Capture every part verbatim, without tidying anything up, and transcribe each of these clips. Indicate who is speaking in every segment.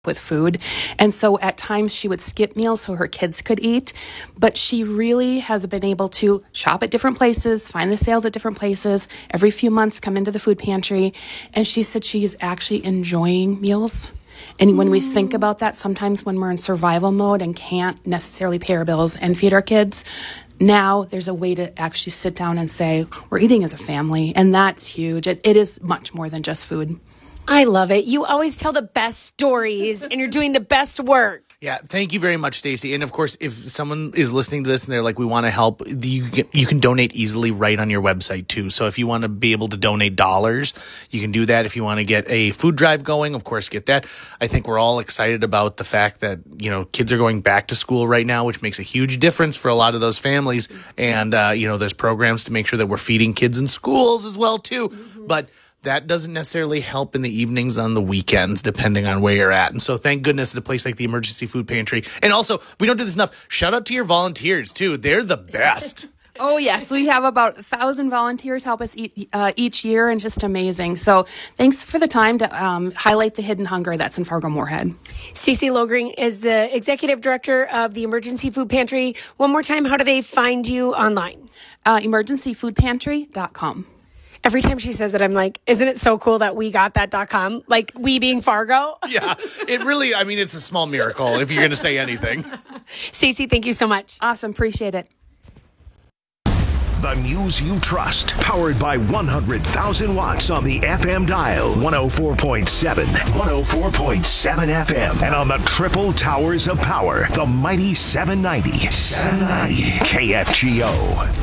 Speaker 1: with food. And so at times she would skip meals so her kids could eat, but she really has been able to shop at different places, find the sales at different places, every few months come into the food pantry. And she said she is actually enjoying meals. And when we think about that, sometimes when we're in survival mode and can't necessarily pay our bills and feed our kids, now there's a way to actually sit down and say, we're eating as a family. And that's huge. It, it is much more than just food.
Speaker 2: I love it. You always tell the best stories and you're doing the best work.
Speaker 3: Yeah, thank you very much, Stacey. And of course, if someone is listening to this and they're like, we want to help, you can, you can donate easily right on your website too. So if you want to be able to donate dollars, you can do that. If you want to get a food drive going, of course, get that. I think we're all excited about the fact that, you know, kids are going back to school right now, which makes a huge difference for a lot of those families. And, uh, you know, there's programs to make sure that we're feeding kids in schools as well too. Mm-hmm. But that doesn't necessarily help in the evenings on the weekends, depending on where you're at. And so thank goodness at a place like the Emergency Food Pantry. And also, we don't do this enough. Shout out to your volunteers, too. They're the best.
Speaker 1: Oh, yes. We have about one thousand volunteers help us eat, uh, each year, and just amazing. So thanks for the time to um, highlight the hidden hunger that's in Fargo-Moorhead.
Speaker 2: Stacey Logring is the Executive Director of the Emergency Food Pantry. One more time, how do they find you online?
Speaker 1: Uh, emergency food pantry dot com.
Speaker 2: Every time she says it, I'm like, isn't it so cool that we got that .com? Like, we being Fargo?
Speaker 3: Yeah, it really, I mean, it's a small miracle if you're going to say anything.
Speaker 2: Stacey, thank you so much.
Speaker 1: Awesome. Appreciate it.
Speaker 4: The news you trust, powered by one hundred thousand watts on the F M dial, one oh four point seven, one oh four point seven F M, and on the triple towers of power, the mighty seven ninety, seven ninety K F G O.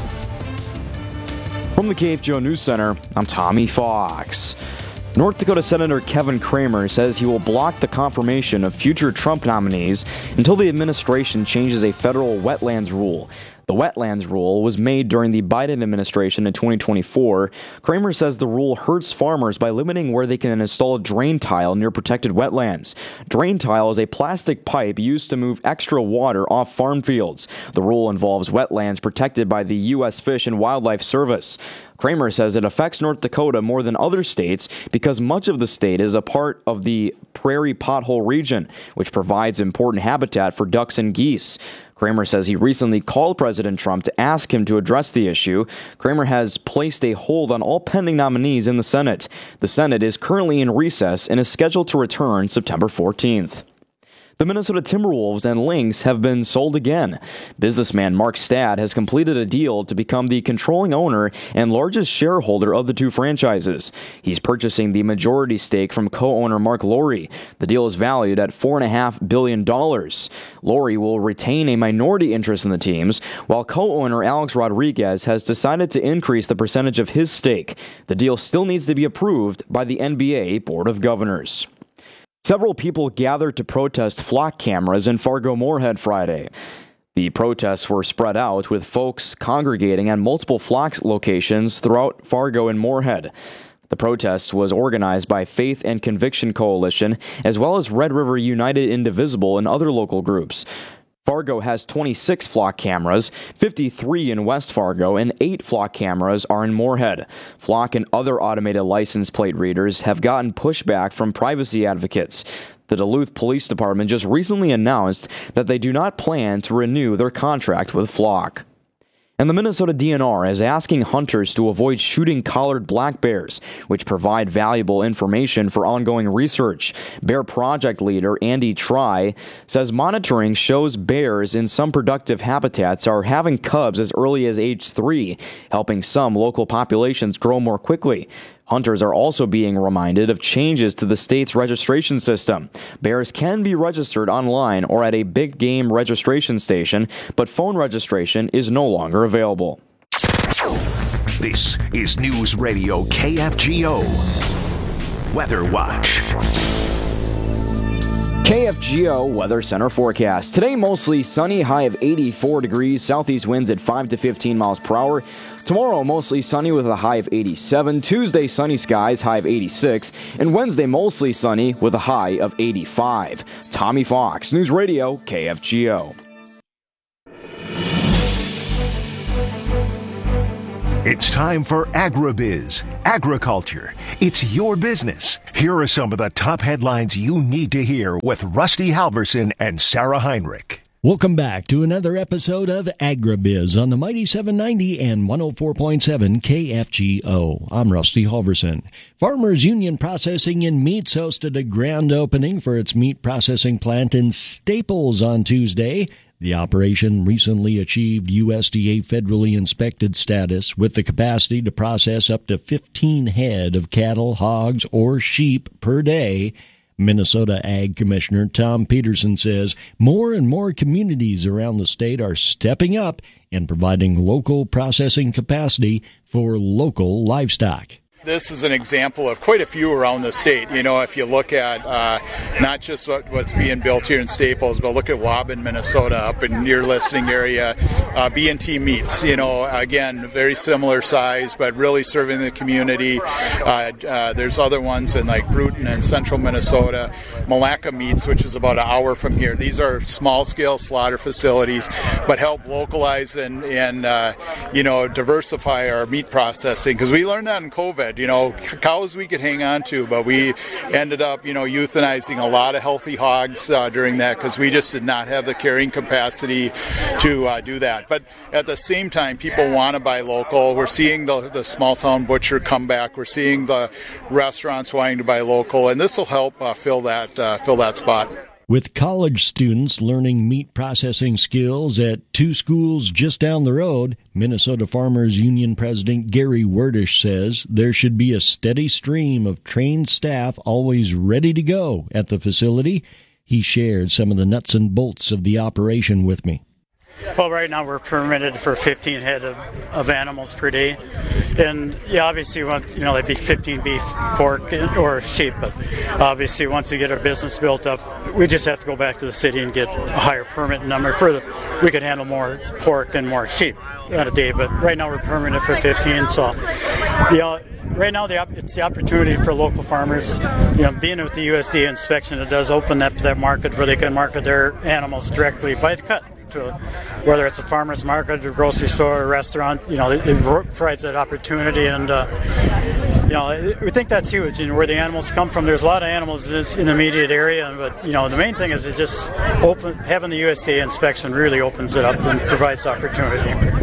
Speaker 5: From the K F G O News Center, I'm Tommy Fox. North Dakota Senator Kevin Cramer says he will block the confirmation of future Trump nominees until the administration changes a federal wetlands rule. The wetlands rule was made during the Biden administration in twenty twenty-four. Cramer says the rule hurts farmers by limiting where they can install drain tile near protected wetlands. Drain tile is a plastic pipe used to move extra water off farm fields. The rule involves wetlands protected by the U S Fish and Wildlife Service. Cramer says it affects North Dakota more than other states because much of the state is a part of the prairie pothole region, which provides important habitat for ducks and geese. Cramer says he recently called President Trump to ask him to address the issue. Cramer has placed a hold on all pending nominees in the Senate. The Senate is currently in recess and is scheduled to return September fourteenth. The Minnesota Timberwolves and Lynx have been sold again. Businessman Mark Stad has completed a deal to become the controlling owner and largest shareholder of the two franchises. He's purchasing the majority stake from co-owner Mark Lowry. The deal is valued at four point five billion dollars. Lowry will retain a minority interest in the teams, while co-owner Alex Rodriguez has decided to increase the percentage of his stake. The deal still needs to be approved by the N B A Board of Governors. Several people gathered to protest flock cameras in Fargo-Moorhead Friday. The protests were spread out, with folks congregating at multiple flock locations throughout Fargo and Moorhead. The protest was organized by Faith and Conviction Coalition, as well as Red River United Indivisible and other local groups. Fargo has twenty-six flock cameras, fifty-three in West Fargo, and eight flock cameras are in Moorhead. Flock and other automated license plate readers have gotten pushback from privacy advocates. The Duluth Police Department just recently announced that they do not plan to renew their contract with Flock. And the Minnesota D N R is asking hunters to avoid shooting collared black bears, which provide valuable information for ongoing research. Bear Project leader Andy Try says monitoring shows bears in some productive habitats are having cubs as early as age three, helping some local populations grow more quickly. Hunters are also being reminded of changes to the state's registration system. Bears can be registered online or at a big game registration station, but phone registration is no longer available.
Speaker 4: This is News Radio K F G O Weather Watch.
Speaker 5: K F G O Weather Center forecast. Today, mostly sunny, high of eighty-four degrees, southeast winds at five to fifteen miles per hour. Tomorrow, mostly sunny with a high of eighty-seven. Tuesday, sunny skies, high of eighty-six. And Wednesday, mostly sunny with a high of eighty-five. Tommy Fox, News Radio, K F G O.
Speaker 4: It's time for AgriBiz, agriculture. It's your business. Here are some of the top headlines you need to hear with Rusty Halverson and Sarah Heinrich.
Speaker 6: Welcome back to another episode of AgriBiz on the Mighty seven ninety and one oh four point seven K F G O. I'm Rusty Halverson. Farmers Union Processing in Meats hosted a grand opening for its meat processing plant in Staples on Tuesday. The operation recently achieved U S D A federally inspected status with the capacity to process up to fifteen head of cattle, hogs, or sheep per day. Minnesota Ag Commissioner Tom Peterson says more and more communities around the state are stepping up and providing local processing capacity for local livestock.
Speaker 7: This is an example of quite a few around the state. You know, if you look at uh, not just what, what's being built here in Staples, but look at Waubun, Minnesota, up in your listening area, uh, B and T Meats. You know, again, very similar size, but really serving the community. Uh, uh, there's other ones in like Bruton and central Minnesota. Malacca Meats, which is about an hour from here. These are small-scale slaughter facilities, but help localize and, and uh, you know, diversify our meat processing. Because we learned that in COVID. You know, cows we could hang on to, but we ended up, you know, euthanizing a lot of healthy hogs uh, during that because we just did not have the carrying capacity to uh, do that. But at the same time, people want to buy local. We're seeing the, the small town butcher come back. We're seeing the restaurants wanting to buy local, and this will help uh, fill that uh, fill that spot.
Speaker 6: With college students learning meat processing skills at two schools just down the road, Minnesota Farmers Union President Gary Werdish says there should be a steady stream of trained staff always ready to go at the facility. He shared some of the nuts and bolts of the operation with me.
Speaker 8: Well, right now we're permitted for fifteen head of, of animals per day. And yeah, obviously, you know, that'd be fifteen beef, pork, or sheep. But obviously, once we get our business built up, we just have to go back to the city and get a higher permit number. For the, we could handle more pork and more sheep at a day. But right now we're permitted for fifteen. So, you know, right now the, it's the opportunity for local farmers. You know, being with the U S D A inspection, it does open up that market where they can market their animals directly by the cut. To, whether it's a farmer's market, a grocery store, a restaurant, you know, it, it provides that opportunity, and uh, you know, it, we think that's huge. And where the animals come from, there's a lot of animals in the immediate area, but you know, the main thing is it just open having the U S D A inspection really opens it up and provides opportunity.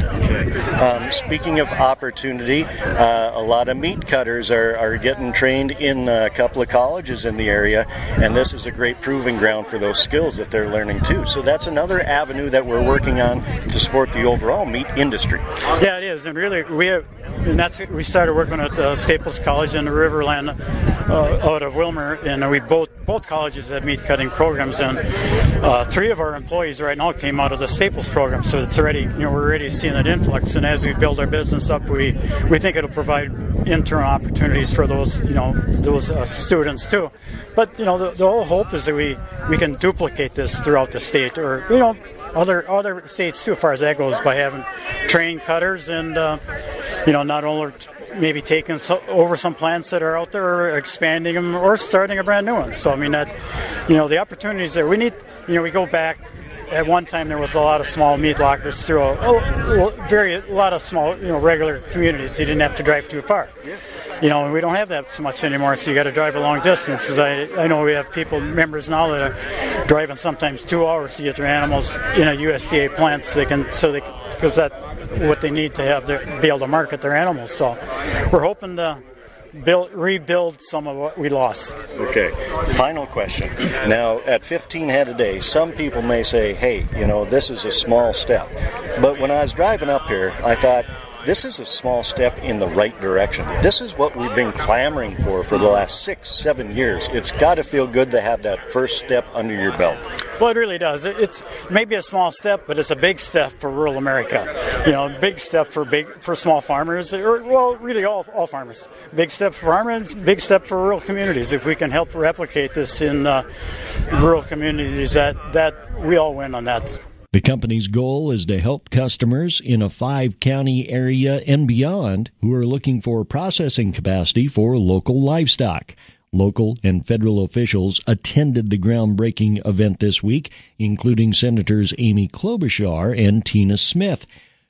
Speaker 9: Um, speaking of opportunity, uh, a lot of meat cutters are, are getting trained in a couple of colleges in the area, and this is a great proving ground for those skills that they're learning too. So that's another avenue that we're working on to support the overall meat industry.
Speaker 8: Yeah, it is, and really we have, and that's we started working at uh, Staples College in the Riverland uh, out of Wilmer, and we both both colleges have meat cutting programs, and uh, three of our employees right now came out of the Staples program, so it's already, you know, we're already seeing that influx, and as we build our business up, we we think it'll provide internal opportunities for those, you know, those uh, students too. But you know, the, the whole hope is that we we can duplicate this throughout the state, or you know, other other states too, as far as that goes, by having trained cutters and uh, you know, not only maybe taking so, over some plants that are out there, or expanding them, or starting a brand new one. So I mean that, you know, the opportunities there. We need, you know, we go back. At one time, there was a lot of small meat lockers through a, a very a lot of small, you know, regular communities. You didn't have to drive too far. You know, and we don't have that so much anymore. So you got to drive a long distance. I I know we have people, members now, that are driving sometimes two hours to get their animals in a U S D A plant, so they can so they because that what they need to have their, be able to market their animals. So we're hoping to build, rebuild some of what we lost.
Speaker 9: Okay, final question. Now, at fifteen head a day, some people may say, hey, you know, this is a small step. But when I was driving up here, I thought, this is a small step in the right direction. This is what we've been clamoring for for the last six, seven years. It's got to feel good to have that first step under your belt.
Speaker 8: Well, it really does. It's maybe a small step, but it's a big step for rural America. You know, big step for big for small farmers, or well, really all all farmers. Big step for farmers, big step for rural communities. If we can help replicate this in uh, rural communities, that that we all win on that.
Speaker 6: The company's goal is to help customers in a five-county area and beyond who are looking for processing capacity for local livestock. Local and federal officials attended the groundbreaking event this week, including Senators Amy Klobuchar and Tina Smith.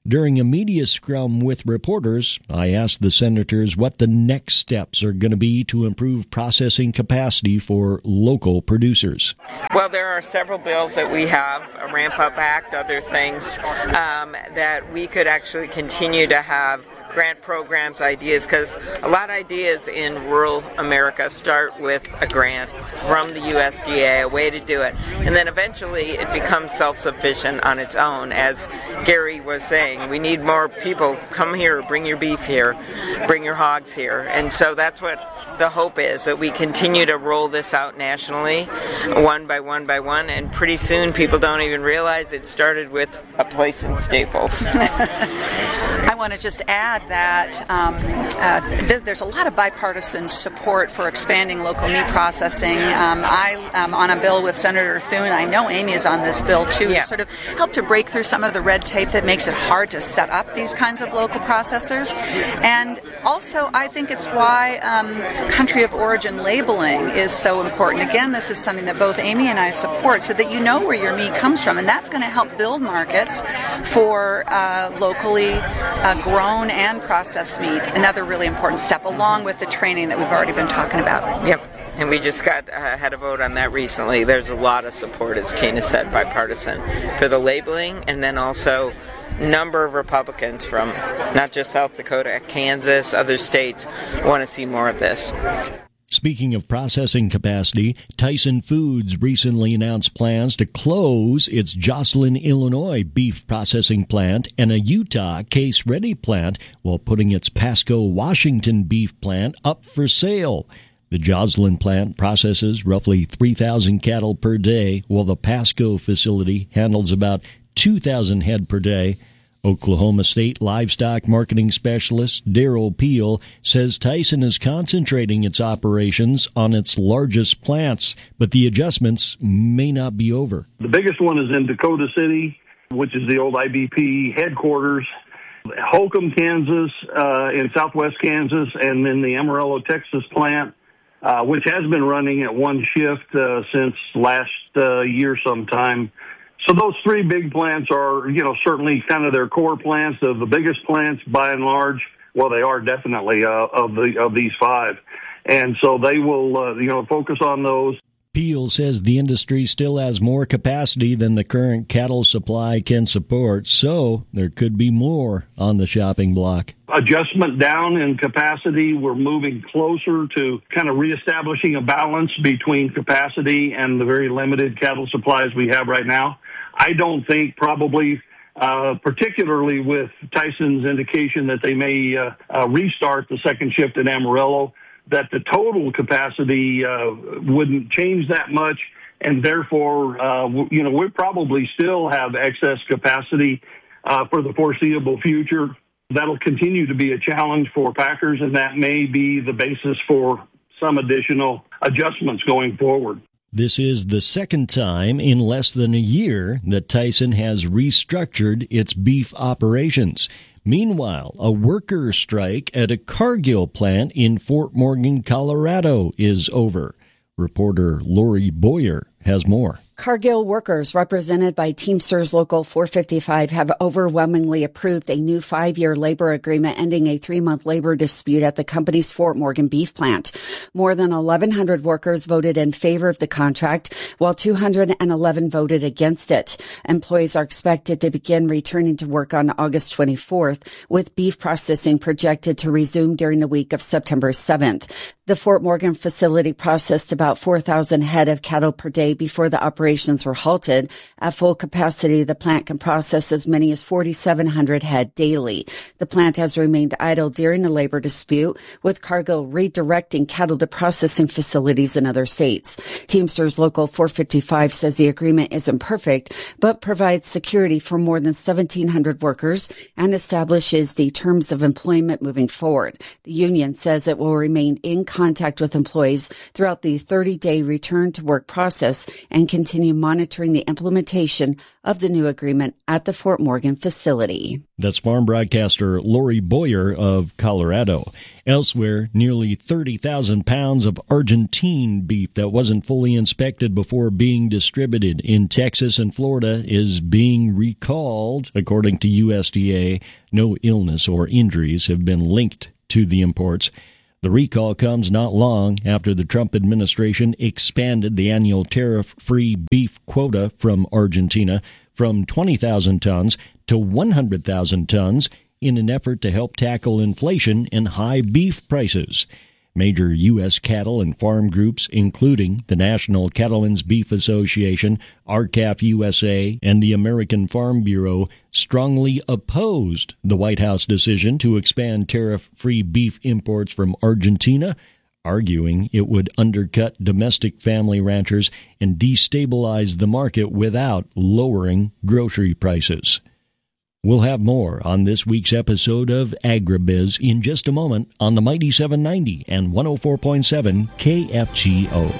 Speaker 6: During a media scrum with reporters, I asked the senators what the next steps are going to be to improve processing capacity for local producers.
Speaker 10: Well, there are several bills that we have, a Ramp Up Act, other things, um, that we could actually continue to have grant programs, ideas, because a lot of ideas in rural America start with a grant from the U S D A, a way to do it, and then eventually it becomes self-sufficient on its own. As Gary was saying, we need more people. Come here, bring your beef here, bring your hogs here, and so that's what the hope is, that we continue to roll this out nationally, one by one by one, and pretty soon people don't even realize it started with a place in Staples.
Speaker 11: I want to just add that um, uh, th- there's a lot of bipartisan support for expanding local meat processing. Um, I am on a bill with Senator Thune. I know Amy is on this bill too, yeah. to sort of help to break through some of the red tape that makes it hard to set up these kinds of local processors. And also, I think it's why um, country of origin labeling is so important. Again, this is something that both Amy and I support, so that you know where your meat comes from, and that's going to help build markets for uh, locally uh, grown and processed meat. Another really important step, along with the training that we've already been talking about.
Speaker 10: Yep. And we just got uh, had a vote on that recently. There's a lot of support, as Tina said, bipartisan for the labeling, and then also number of Republicans from not just South Dakota, Kansas, other states want to see more of this.
Speaker 6: Speaking of processing capacity, Tyson Foods recently announced plans to close its Joslyn, Illinois beef processing plant and a Utah case-ready plant while putting its Pasco, Washington beef plant up for sale. The Joslyn plant processes roughly three thousand cattle per day, while the Pasco facility handles about two thousand head per day. Oklahoma State livestock marketing specialist Daryl Peel says Tyson is concentrating its operations on its largest plants, but the adjustments may not be over.
Speaker 12: The biggest one is in Dakota City, which is the old I B P headquarters, Holcomb, Kansas, uh, in southwest Kansas, and then the Amarillo, Texas plant, uh, which has been running at one shift uh, since last uh, year sometime. So those three big plants are, you know, certainly kind of their core plants, of the biggest plants by and large. Well, they are definitely uh, of the of these five. And so they will, uh, you know, focus on those.
Speaker 6: Peel says the industry still has more capacity than the current cattle supply can support, so there could be more on the chopping block.
Speaker 12: Adjustment down in capacity. We're moving closer to kind of reestablishing a balance between capacity and the very limited cattle supplies we have right now. I don't think probably, uh, particularly with Tyson's indication that they may uh, uh, restart the second shift in Amarillo, that the total capacity uh, wouldn't change that much, and therefore, uh, w- you know, we probably still have excess capacity uh, for the foreseeable future. That'll continue to be a challenge for packers, and that may be the basis for some additional adjustments going forward.
Speaker 6: This is the second time in less than a year that Tyson has restructured its beef operations. Meanwhile, a worker strike at a Cargill plant in Fort Morgan, Colorado is over. Reporter Lori Boyer has more.
Speaker 13: Cargill workers, represented by Teamsters Local four fifty-five, have overwhelmingly approved a new five-year labor agreement ending a three-month labor dispute at the company's Fort Morgan beef plant. More than eleven hundred workers voted in favor of the contract, while two hundred eleven voted against it. Employees are expected to begin returning to work on August twenty-fourth, with beef processing projected to resume during the week of September seventh. The Fort Morgan facility processed about four thousand head of cattle per day before the operation were halted. At full capacity, the plant can process as many as forty-seven hundred head daily. The plant has remained idle during the labor dispute, with Cargill redirecting cattle to processing facilities in other states. Teamsters Local four fifty-five says the agreement isn't perfect, but provides security for more than seventeen hundred workers and establishes the terms of employment moving forward. The union says it will remain in contact with employees throughout the thirty-day return to work process and continue monitoring the implementation of the new agreement at the Fort Morgan facility.
Speaker 6: That's farm broadcaster Lori Boyer of Colorado. Elsewhere, nearly thirty thousand pounds of Argentine beef that wasn't fully inspected before being distributed in Texas and Florida is being recalled. According to U S D A, no illness or injuries have been linked to the imports. The recall comes not long after the Trump administration expanded the annual tariff-free beef quota from Argentina from twenty thousand tons to one hundred thousand tons in an effort to help tackle inflation and high beef prices. Major U S cattle and farm groups, including the National Cattlemen's Beef Association, R C A F U S A, and the American Farm Bureau, strongly opposed the White House decision to expand tariff-free beef imports from Argentina, arguing it would undercut domestic family ranchers and destabilize the market without lowering grocery prices. We'll have more on this week's episode of AgriBiz in just a moment on the Mighty seven ninety and one oh four point seven K F G O.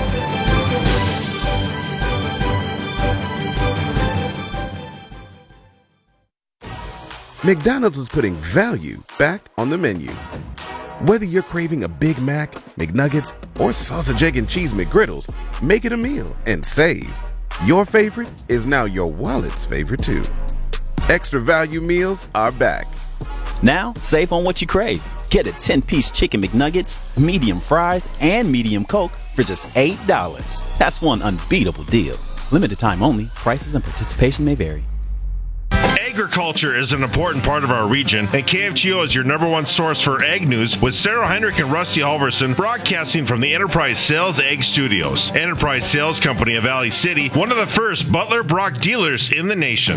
Speaker 14: McDonald's is putting value back on the menu. Whether you're craving a Big Mac, McNuggets, or sausage, egg, and cheese McGriddles, make it a meal and save. Your favorite is now your wallet's favorite too. Extra value meals are back.
Speaker 15: Now, save on what you crave. Get a ten-piece Chicken McNuggets, medium fries, and medium Coke for just eight dollars. That's one unbeatable deal. Limited time only. Prices and participation may vary.
Speaker 16: Agriculture is an important part of our region, and K F G O is your number one source for ag news with Sarah Heinrich and Rusty Halverson broadcasting from the Enterprise Sales Ag Studios. Enterprise Sales Company of Valley City, one of the first Butler Brock dealers in the nation.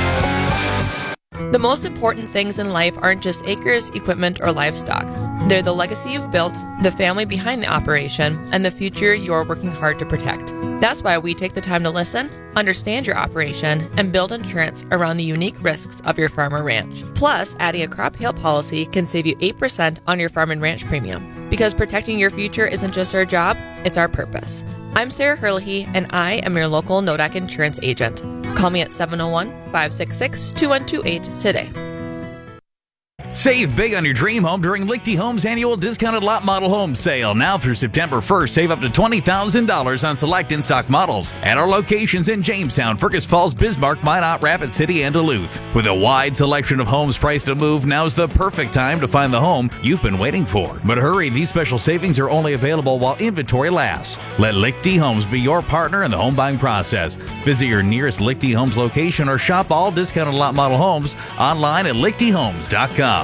Speaker 17: The most important things in life aren't just acres, equipment, or livestock. They're the legacy you've built, the family behind the operation, and the future you're working hard to protect. That's why we take the time to listen, understand your operation, and build insurance around the unique risks of your farm or ranch. Plus, adding a crop hail policy can save you eight percent on your farm and ranch premium. Because protecting your future isn't just our job, it's our purpose. I'm Sarah Herlihy, and I am your local N O D A C insurance agent. Call me at seven oh one, five six six, two one two eight today.
Speaker 18: Save big on your dream home during Lichty Homes' annual discounted lot model home sale. Now through September first, save up to twenty thousand dollars on select in-stock models at our locations in Jamestown, Fergus Falls, Bismarck, Minot, Rapid City, and Duluth. With a wide selection of homes priced to move, now's the perfect time to find the home you've been waiting for. But hurry, these special savings are only available while inventory lasts. Let Lichty Homes be your partner in the home buying process. Visit your nearest Lichty Homes location or shop all discounted lot model homes online at lichty homes dot com.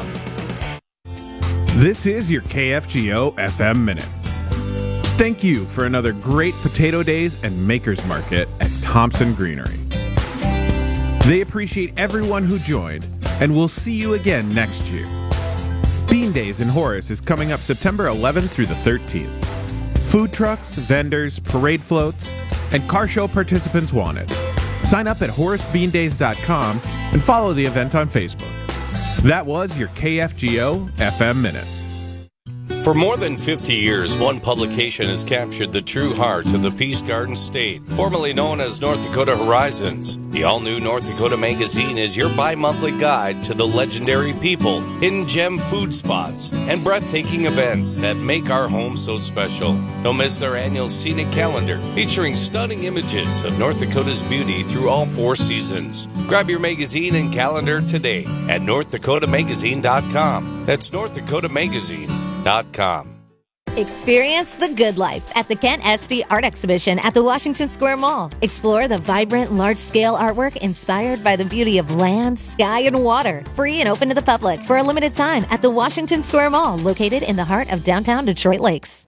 Speaker 19: This is your K F G O F M Minute. Thank you for another great Potato Days and Makers Market at Thompson Greenery. They appreciate everyone who joined, and we'll see you again next year. Bean Days in Horace is coming up September eleventh through the thirteenth. Food trucks, vendors, parade floats, and car show participants wanted. Sign up at horace bean days dot com and follow the event on Facebook. That was your K F G O F M Minute.
Speaker 20: For more than fifty years, one publication has captured the true heart of the Peace Garden State, formerly known as North Dakota Horizons. The all-new North Dakota Magazine is your bi-monthly guide to the legendary people, hidden gem food spots, and breathtaking events that make our home so special. Don't miss their annual scenic calendar, featuring stunning images of North Dakota's beauty through all four seasons. Grab your magazine and calendar today at north dakota magazine dot com. That's north dakota magazine dot com.
Speaker 21: Experience the good life at the Kent Esty Art Exhibition at the Washington Square Mall. Explore the vibrant, large-scale artwork inspired by the beauty of land, sky, and water. Free and open to the public for a limited time at the Washington Square Mall, located in the heart of downtown Detroit Lakes.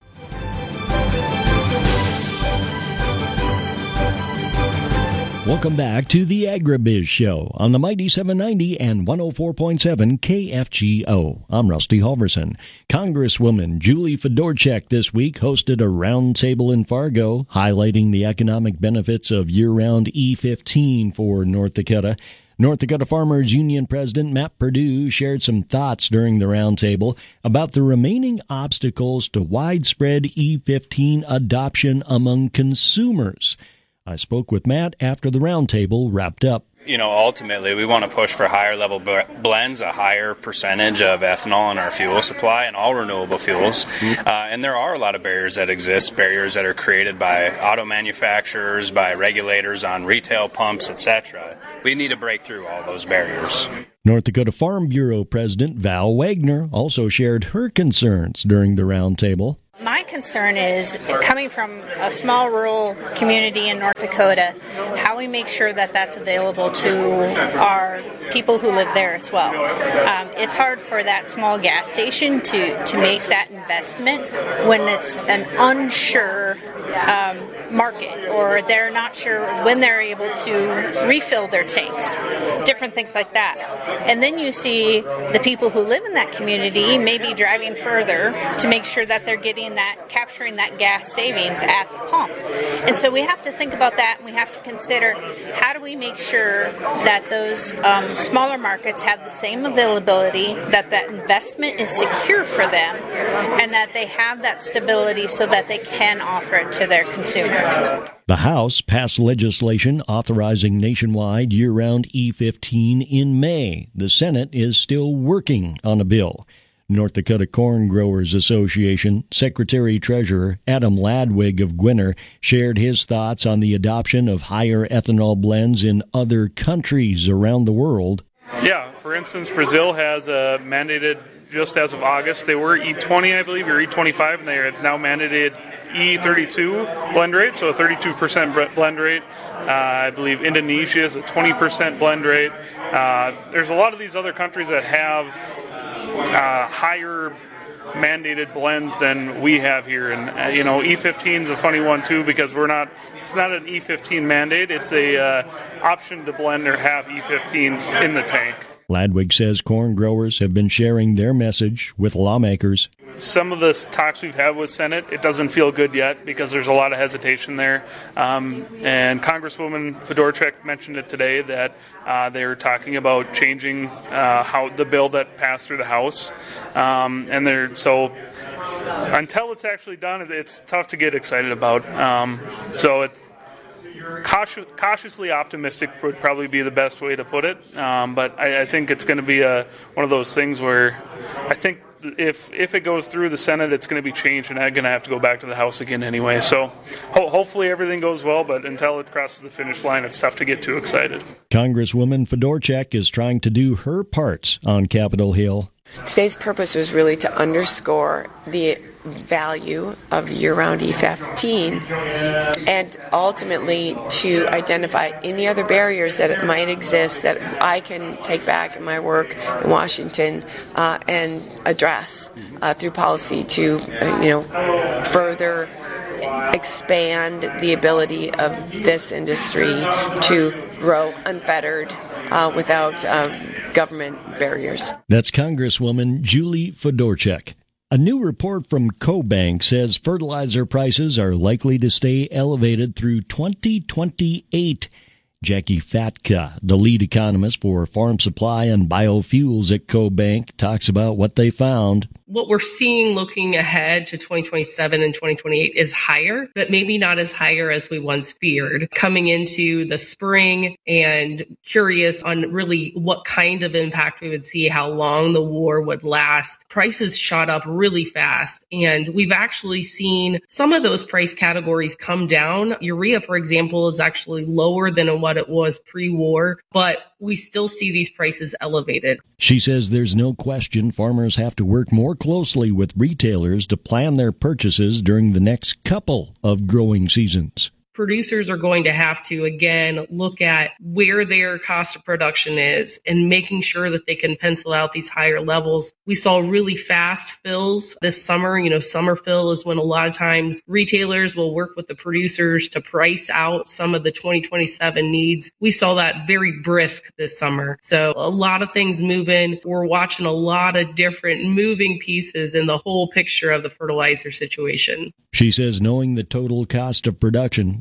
Speaker 6: Welcome back to the AgriBiz Show on the Mighty seven ninety and one oh four point seven K F G O. I'm Rusty Halverson. Congresswoman Julie Fedorchak this week hosted a roundtable in Fargo highlighting the economic benefits of year-round E fifteen for North Dakota. North Dakota Farmers Union President Matt Perdue shared some thoughts during the roundtable about the remaining obstacles to widespread E fifteen adoption among consumers. I spoke with Matt after the roundtable wrapped up.
Speaker 3: You know, ultimately, we want to push for higher level blends, a higher percentage of ethanol in our fuel supply and all renewable fuels. Uh, and there are a lot of barriers that exist, barriers that are created by auto manufacturers, by regulators on retail pumps, et cetera. We need to break through all those barriers.
Speaker 6: North Dakota Farm Bureau President Val Wagner also shared her concerns during the roundtable.
Speaker 22: My concern is, coming from a small rural community in North Dakota, how we make sure that that's available to our people who live there as well. Um, it's hard for that small gas station to, to make that investment when it's an unsure um, market, or they're not sure when they're able to refill their tanks, different things like that. And then you see the people who live in that community maybe driving further to make sure that they're getting that, capturing that gas savings at the pump. And so we have to think about that, and we have to consider, how do we make sure that those um, smaller markets have the same availability, that that investment is secure for them, and that they have that stability so that they can offer it to their consumer.
Speaker 6: The House passed legislation authorizing nationwide year-round E fifteen in May. The Senate is still working on a bill. North Dakota Corn Growers Association Secretary-Treasurer Adam Ladwig of Gwinner shared his thoughts on the adoption of higher ethanol blends in other countries around the world.
Speaker 23: Yeah, for instance, Brazil has uh, mandated, just as of August, they were E twenty, I believe, or E twenty-five, and they are now mandated E thirty-two blend rate, so a thirty-two percent blend rate. Uh, I believe Indonesia is a twenty percent blend rate. Uh, there's a lot of these other countries that have uh, higher mandated blends than we have here, and uh, you know, E fifteen is a funny one too, because we're not, it's not an E fifteen mandate, it's a uh, option to blend or have E fifteen in the tank.
Speaker 6: Ladwig says corn growers have been sharing their message with lawmakers.
Speaker 23: Some of the talks we've had with Senate, it doesn't feel good yet because there's a lot of hesitation there. Um, and Congresswoman Fedorchak mentioned it today that uh, they were talking about changing uh, how the bill that passed through the House. Um, and they're so until it's actually done, it's tough to get excited about. Um, so it's Cautious, cautiously optimistic would probably be the best way to put it, um, but I, I think it's going to be a, one of those things where I think if if it goes through the Senate, it's going to be changed, and I'm going to have to go back to the House again anyway. So ho- hopefully everything goes well, but until it crosses the finish line, it's tough to get too excited.
Speaker 6: Congresswoman Fedorchak is trying to do her part on Capitol Hill.
Speaker 24: Today's purpose was really to underscore the value of year-round E fifteen and ultimately to identify any other barriers that might exist that I can take back in my work in Washington uh, and address uh, through policy to uh, you know further expand the ability of this industry to grow unfettered uh, without um, government barriers.
Speaker 6: That's Congresswoman Julie Fedorchak. A new report from CoBank says fertilizer prices are likely to stay elevated through twenty twenty-eight. Jackie Fatka, the lead economist for farm supply and biofuels at CoBank, talks about what they found.
Speaker 25: What we're seeing looking ahead to twenty twenty-seven and twenty twenty-eight is higher, but maybe not as higher as we once feared. Coming into the spring and curious on really what kind of impact we would see, how long the war would last, prices shot up really fast. And we've actually seen some of those price categories come down. Urea, for example, is actually lower than what it was pre-war, but we still see these prices elevated.
Speaker 6: She says there's no question farmers have to work more closely with retailers to plan their purchases during the next couple of growing seasons.
Speaker 25: Producers are going to have to, again, look at where their cost of production is and making sure that they can pencil out these higher levels. We saw really fast fills this summer. You know, summer fill is when a lot of times retailers will work with the producers to price out some of the twenty twenty-seven needs. We saw that very brisk this summer. So a lot of things moving. We're watching a lot of different moving pieces in the whole picture of the fertilizer situation.
Speaker 6: She says knowing the total cost of production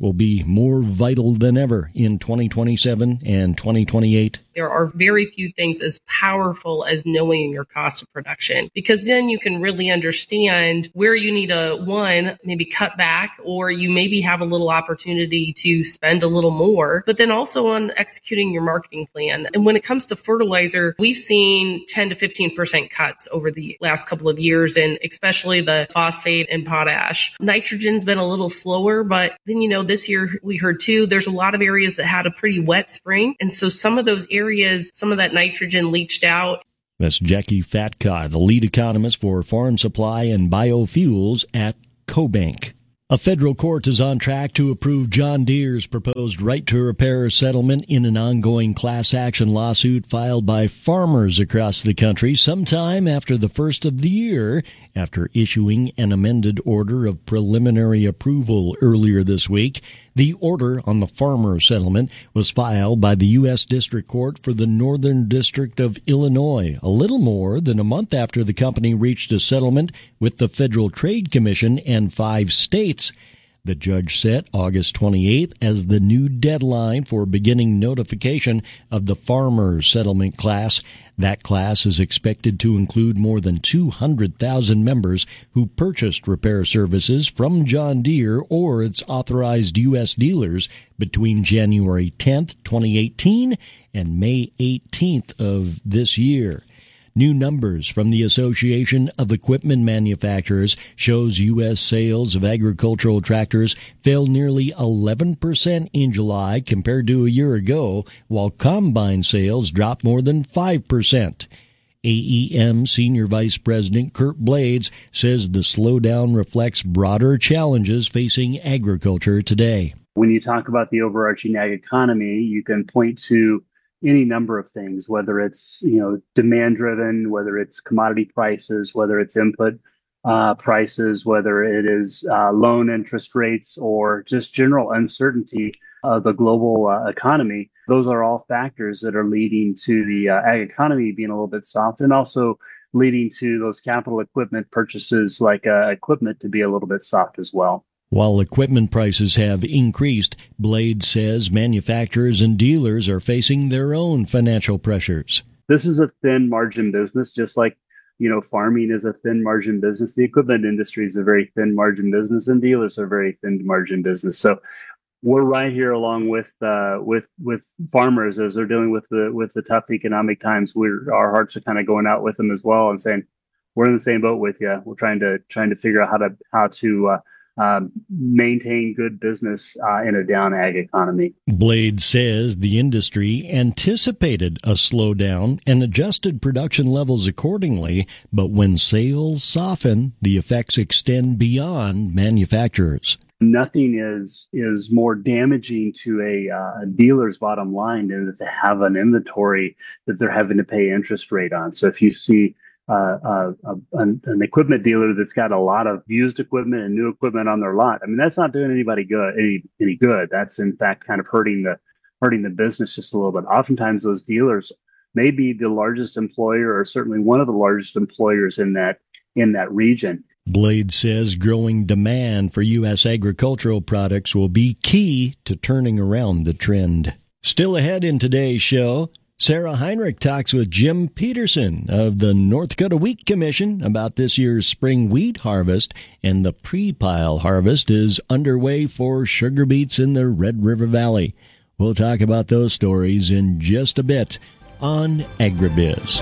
Speaker 6: will be more vital than ever in twenty twenty-seven and twenty twenty-eight.
Speaker 25: There are very few things as powerful as knowing your cost of production, because then you can really understand where you need to, one, maybe cut back, or you maybe have a little opportunity to spend a little more, but then also on executing your marketing plan. And when it comes to fertilizer, we've seen ten to fifteen percent cuts over the last couple of years, and especially the phosphate and potash. Nitrogen's been a little slower, but then, you know, this year we heard too, there's a lot of areas that had a pretty wet spring. And so some of those areas areas, some of that nitrogen leached out.
Speaker 6: That's Jackie Fatka, the lead economist for farm supply and biofuels at CoBank. A federal court is on track to approve John Deere's proposed right-to-repair settlement in an ongoing class action lawsuit filed by farmers across the country sometime after the first of the year, after issuing an amended order of preliminary approval earlier this week. The order on the farmer settlement was filed by the U S District Court for the Northern District of Illinois, a little more than a month after the company reached a settlement with the Federal Trade Commission and five states. The judge set August twenty-eighth as the new deadline for beginning notification of the farmer settlement class. That class is expected to include more than two hundred thousand members who purchased repair services from John Deere or its authorized U S dealers between January tenth, twenty eighteen and May eighteenth of this year. New numbers from the Association of Equipment Manufacturers shows U S sales of agricultural tractors fell nearly eleven percent in July compared to a year ago, while combine sales dropped more than five percent. A E M Senior Vice President Kurt Blades says the slowdown reflects broader challenges facing agriculture today.
Speaker 1: When you talk about the overarching ag economy, you can point to any number of things, whether it's, you know, demand driven, whether it's commodity prices, whether it's input uh, prices, whether it is uh, loan interest rates, or just general uncertainty of the global uh, economy. Those are all factors that are leading to the uh, ag economy being a little bit soft, and also leading to those capital equipment purchases like uh, equipment to be a little bit soft as well.
Speaker 6: While equipment prices have increased, Blade says manufacturers and dealers are facing their own financial pressures.
Speaker 1: This is a thin margin business, just like, you know, farming is a thin margin business. The equipment industry is a very thin margin business, and dealers are very thin margin business. So we're right here along with uh, with with farmers as they're dealing with the with the tough economic times. We're our hearts are kind of going out with them as well and saying, we're in the same boat with you. We're trying to trying to figure out how to how to uh, Um, maintain good business uh, in a down ag economy.
Speaker 6: Blade says the industry anticipated a slowdown and adjusted production levels accordingly, but when sales soften, the effects extend beyond manufacturers.
Speaker 1: Nothing is is more damaging to a, uh, a dealer's bottom line than to have an inventory that they're having to pay interest rate on. So if you see Uh, uh, uh, an, an equipment dealer that's got a lot of used equipment and new equipment on their lot, I mean, that's not doing anybody good, any any good. That's in fact kind of hurting the hurting the business just a little bit. Oftentimes, those dealers may be the largest employer, or certainly one of the largest employers in that in that region.
Speaker 6: Blade says growing demand for U S agricultural products will be key to turning around the trend. Still ahead in today's show, Sarah Heinrich talks with Jim Peterson of the North Dakota Wheat Commission about this year's spring wheat harvest, and the pre-pile harvest is underway for sugar beets in the Red River Valley. We'll talk about those stories in just a bit on AgriBiz.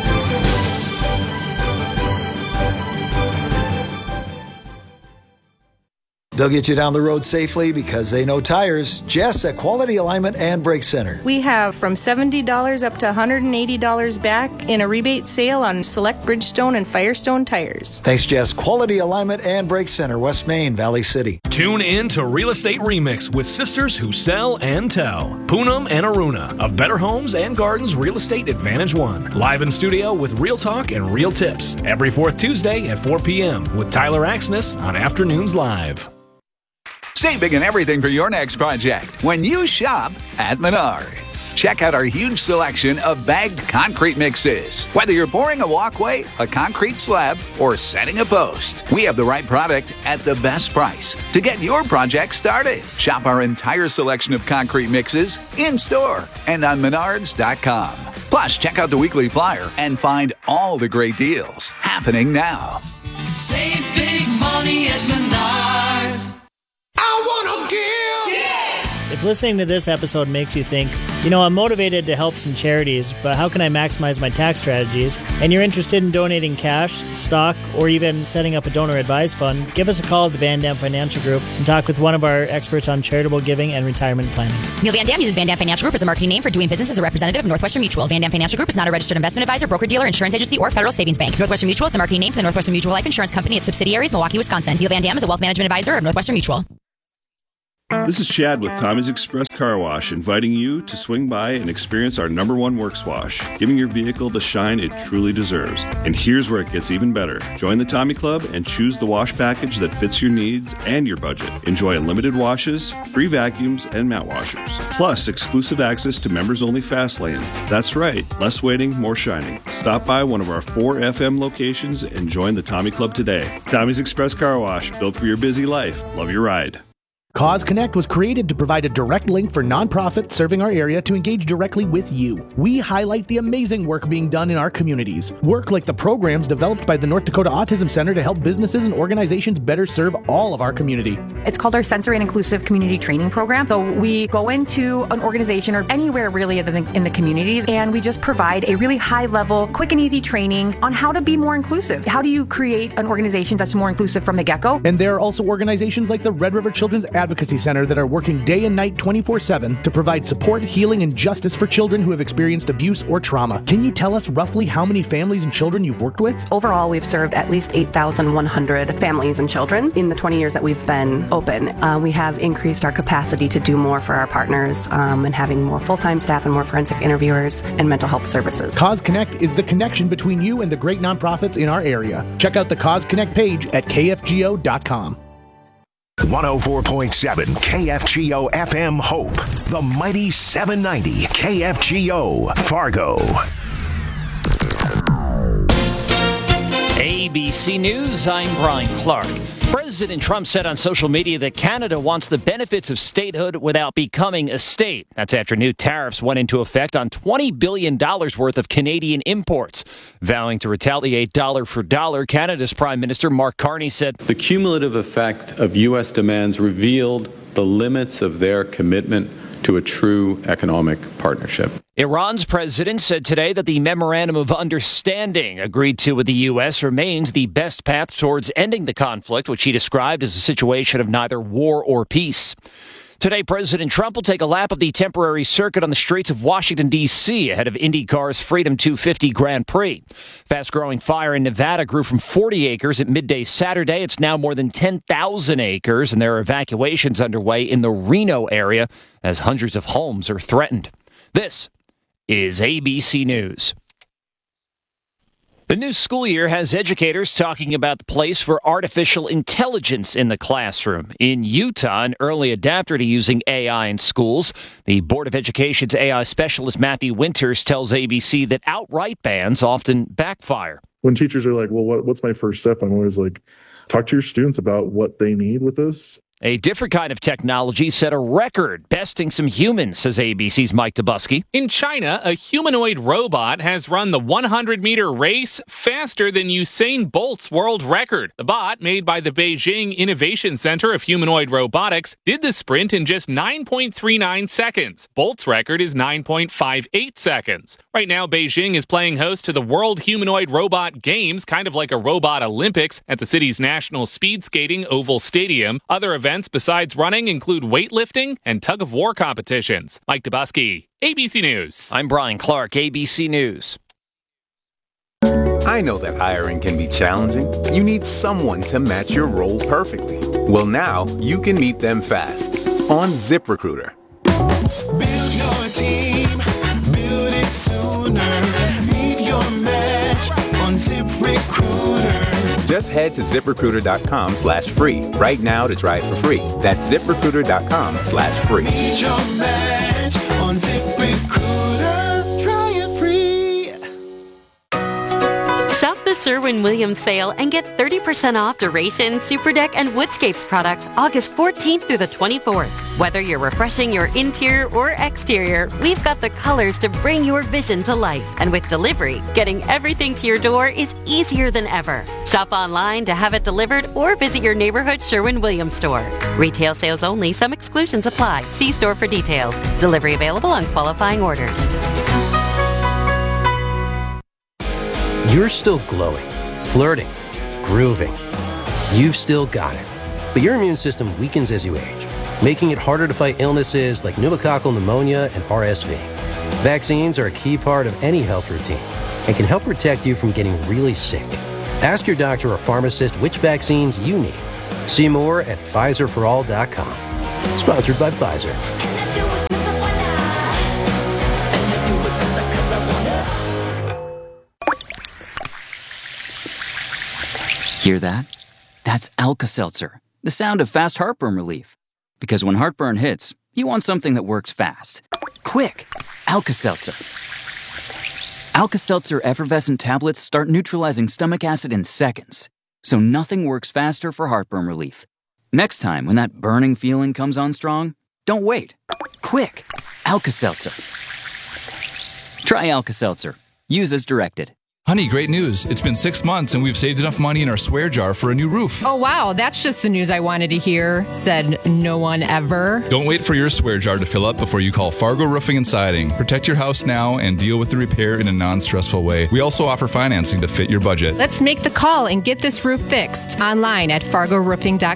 Speaker 2: They'll get you down the road safely because they know tires. Jess at Quality Alignment and Brake Center.
Speaker 4: We have from seventy dollars up to one hundred eighty dollars back in a rebate sale on select Bridgestone and Firestone tires.
Speaker 2: Thanks, Jess. Quality Alignment and Brake Center, West Main, Valley City.
Speaker 5: Tune in to Real Estate Remix with sisters who sell and tell. Poonam and Aruna of Better Homes and Gardens Real Estate Advantage One. Live in studio with real talk and real tips. Every fourth Tuesday at four p.m. with Tyler Axness on Afternoons Live.
Speaker 7: Save big on everything for your next project when you shop at Menard. roads. Check out our huge selection of bagged concrete mixes. Whether you're pouring a walkway, a concrete slab, or setting a post, we have the right product at the best price to get your project started. Shop our entire selection of concrete mixes in-store and on menards dot com. Plus, check out the weekly flyer and find all the great deals happening now.
Speaker 8: Save big money at Menards. I wanna give. Yeah.
Speaker 9: If listening to this episode makes you think, you know, I'm motivated to help some charities, but how can I maximize my tax strategies? And you're interested in donating cash, stock, or even setting up a donor advised fund, give us a call at the Van Dam Financial Group and talk with one of our experts on charitable giving and retirement planning.
Speaker 10: Neil Van Dam uses Van Dam Financial Group as a marketing name for doing business as a representative of Northwestern Mutual. Van Dam Financial Group is not a registered investment advisor, broker-dealer, insurance agency, or federal savings bank. Northwestern Mutual is a marketing name for the Northwestern Mutual Life Insurance Company, its subsidiaries, Milwaukee, Wisconsin. Neil Van Dam is a wealth management advisor of Northwestern Mutual.
Speaker 11: This is Chad with Tommy's Express Car Wash, inviting you to swing by and experience our number one works wash, giving your vehicle the shine it truly deserves. And here's where it gets even better. Join the Tommy Club and choose the wash package that fits your needs and your budget. Enjoy unlimited washes, free vacuums, and mat washers. Plus, exclusive access to members-only fast lanes. That's right, less waiting, more shining. Stop by one of our four F M locations and join the Tommy Club today. Tommy's Express Car Wash, built for your busy life. Love your ride.
Speaker 26: Cause Connect was created to provide a direct link for nonprofits serving our area to engage directly with you. We highlight the amazing work being done in our communities. Work like the programs developed by the North Dakota Autism Center to help businesses and organizations better serve all of our community.
Speaker 27: It's called our Sensory and Inclusive Community Training Program. So we go into an organization or anywhere really in the, in the community, and we just provide a really high level, quick and easy training on how to be more inclusive. How do you create an organization that's more inclusive from the get-go?
Speaker 26: And there are also organizations like the Red River Children's Advocacy Center that are working day and night twenty-four seven to provide support, healing, and justice for children who have experienced abuse or trauma. Can you tell us roughly how many families and children you've worked with?
Speaker 28: Overall, we've served at least eight thousand one hundred families and children in the twenty years that we've been open. Uh, we have increased our capacity to do more for our partners um, and having more full-time staff and more forensic interviewers and mental health services.
Speaker 26: Cause Connect is the connection between you and the great nonprofits in our area. Check out the Cause Connect page at K F G O dot com.
Speaker 29: one oh four point seven K F G O F M Hope, the mighty seven ninety K F G O Fargo.
Speaker 30: A B C News, I'm Brian Clark. President Trump said on social media that Canada wants the benefits of statehood without becoming a state. That's after new tariffs went into effect on twenty billion dollars worth of Canadian imports. Vowing to retaliate dollar for dollar, Canada's Prime Minister Mark Carney said,
Speaker 31: "The cumulative effect of U S demands revealed the limits of their commitment to a true economic partnership."
Speaker 30: Iran's president said today that the Memorandum of Understanding agreed to with the U S remains the best path towards ending the conflict, which he described as a situation of neither war or peace. Today, President Trump will take a lap of the temporary circuit on the streets of Washington, D C ahead of IndyCar's Freedom two fifty Grand Prix. Fast-growing fire in Nevada grew from forty acres at midday Saturday. It's now more than ten thousand acres, and there are evacuations underway in the Reno area as hundreds of homes are threatened. This is A B C News. The new school year has educators talking about the place for artificial intelligence in the classroom. In Utah, an early adapter to using A I in schools. The Board of Education's A I specialist Matthew Winters tells A B C that outright bans often backfire.
Speaker 32: When teachers are like, well, what, what's my first step? I'm always like, talk to your students about what they need with this.
Speaker 30: A different kind of technology set a record, besting some humans, says A B C's Mike Dubusky.
Speaker 33: In China, a humanoid robot has run the one hundred meter race faster than Usain Bolt's world record. The bot, made by the Beijing Innovation Center of Humanoid Robotics, did the sprint in just nine point three nine seconds. Bolt's record is nine point five eight seconds. Right now, Beijing is playing host to the World Humanoid Robot Games, kind of like a robot Olympics, at the city's National Speed Skating Oval Stadium. Other events Events besides running include weightlifting and tug-of-war competitions. Mike Dubusky, A B C News.
Speaker 30: I'm Brian Clark, A B C News.
Speaker 34: I know that hiring can be challenging. You need someone to match your role perfectly. Well, now you can meet them fast on ZipRecruiter.
Speaker 8: Build your team, build it sooner. Meet your match on ZipRecruiter.
Speaker 34: Just head to ZipRecruiter.com slash free right now to try it for free. That's ZipRecruiter.com slash free.
Speaker 8: Meet your match on ZipRecruiter.
Speaker 3: the Sherwin-Williams sale and get thirty percent off Duration, Super Deck, and Woodscapes products August fourteenth through the twenty-fourth. Whether you're refreshing your interior or exterior, we've got the colors to bring your vision to life. And with delivery, getting everything to your door is easier than ever. Shop online to have it delivered or visit your neighborhood Sherwin-Williams store. Retail sales only. Some exclusions apply. See store for details. Delivery available on qualifying orders.
Speaker 12: You're still glowing, flirting, grooving. You've still got it. But your immune system weakens as you age, making it harder to fight illnesses like pneumococcal pneumonia and R S V. Vaccines are a key part of any health routine and can help protect you from getting really sick. Ask your doctor or pharmacist which vaccines you need. See more at Pfizer for all dot com. Sponsored by Pfizer.
Speaker 13: Hear that? That's Alka-Seltzer, the sound of fast heartburn relief. Because when heartburn hits, you want something that works fast. Quick! Alka-Seltzer. Alka-Seltzer effervescent tablets start neutralizing stomach acid in seconds, so nothing works faster for heartburn relief. Next time when that burning feeling comes on strong, don't wait. Quick! Alka-Seltzer. Try Alka-Seltzer. Use as directed.
Speaker 14: Honey, great news. It's been six months and we've saved enough money in our swear jar for a new roof.
Speaker 15: Oh, wow. That's just the news I wanted to hear, said no one ever.
Speaker 14: Don't wait for your swear jar to fill up before you call Fargo Roofing and Siding. Protect your house now and deal with the repair in a non-stressful way. We also offer financing to fit your budget.
Speaker 15: Let's make the call and get this roof fixed online at fargo roofing dot